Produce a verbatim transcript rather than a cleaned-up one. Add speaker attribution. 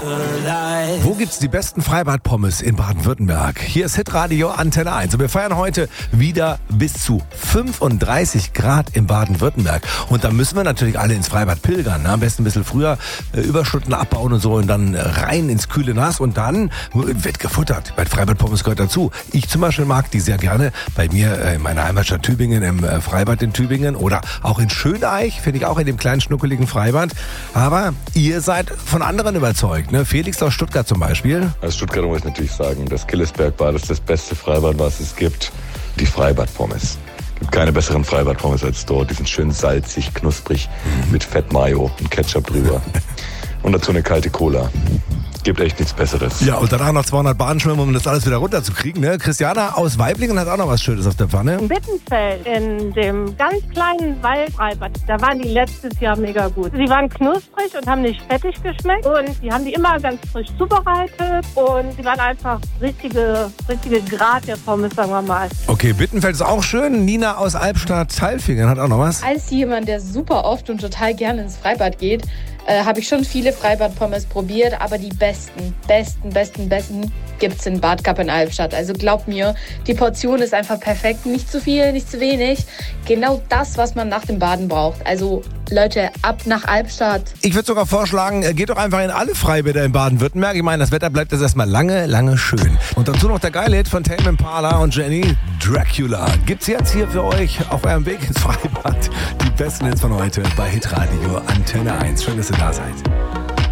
Speaker 1: Wo gibt's die besten Freibad-Pommes in Baden-Württemberg? Hier ist Hitradio Antenne eins und wir feiern heute wieder bis zu fünfunddreißig Grad in Baden-Württemberg. Und da müssen wir natürlich alle ins Freibad pilgern. Ne? Am besten ein bisschen früher äh, Überstunden abbauen und so und dann äh, rein ins kühle Nass und dann wird gefuttert. Bei Freibad-Pommes gehört dazu. Ich zum Beispiel mag die sehr gerne bei mir äh, in meiner Heimatstadt Tübingen, im äh, Freibad in Tübingen oder auch in Schöneich, finde ich auch in dem kleinen schnuckeligen Freibad. Aber ihr seid von anderen überzeugt, ne? Felix aus Stuttgart zum Beispiel.
Speaker 2: Als Stuttgarter muss ich natürlich sagen, das Killesbergbad ist das beste Freibad, was es gibt. Die Freibad-Pommes. Es gibt keine besseren Freibad-Pommes als dort. Die sind schön salzig, knusprig, mhm. mit Fett-Mayo und Ketchup drüber. Und dazu eine kalte Cola. Gibt echt nichts Besseres.
Speaker 1: Ja, und danach noch zweihundert Bahnen schwimmen, um das alles wieder runterzukriegen. Ne? Christiana aus Weiblingen hat auch noch was Schönes auf der Pfanne.
Speaker 3: In Bittenfeld, in dem ganz kleinen Waldfreibad, da waren die letztes Jahr mega gut. Sie waren knusprig und haben nicht fettig geschmeckt und die haben die immer ganz frisch zubereitet und sie waren einfach richtige, richtige Grad der Pommes, sagen wir mal.
Speaker 1: Okay, Bittenfeld ist auch schön. Nina aus Albstadt-Tailfingen hat auch noch was.
Speaker 4: Als jemand, der super oft und total gerne ins Freibad geht, äh, habe ich schon viele Freibad-Pommes probiert, aber die besten, besten, besten, besten gibt's in Bad Gappen-Albstadt. Also glaubt mir, die Portion ist einfach perfekt. Nicht zu viel, nicht zu wenig. Genau das, was man nach dem Baden braucht. Also Leute, ab nach Albstadt.
Speaker 1: Ich würde sogar vorschlagen, geht doch einfach in alle Freibäder in Baden-Württemberg. Ich meine, das Wetter bleibt jetzt erstmal lange, lange schön. Und dazu noch der geile Hit von Tame Impala und Jenny, Dracula. Gibt's jetzt hier für euch auf eurem Weg ins Freibad die besten Hits von heute bei Hitradio Antenne eins. Schön, dass ihr da seid.